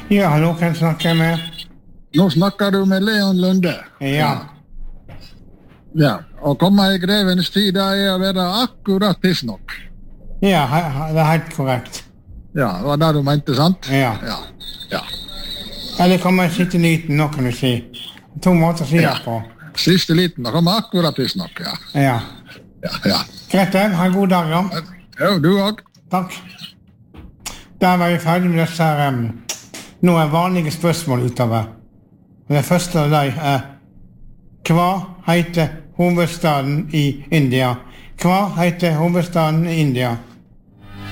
Ja, hallo, hvem snakker jeg med? Nå snakker du med Leon Lunde. Ja. Ja, å komme i grevens tid det er å være akkurat tidsnok. Ja, det er helt korrekt. Ja, det var det du mente, sant? Ja. Ja. Eller kan man sitte liten nå, kan du si. 2 måter å si det på. Siste liten, da kommer akkurat tidsnok, ja. Ja. Ja. Greit, ha en god dag, da. Jo, du også. Takk. Der var vi ferdig med disse her, noen vanlige spørsmål utover. Det første av dem er, hva heter hovedstaden i India? Hva heter hovedstaden i India?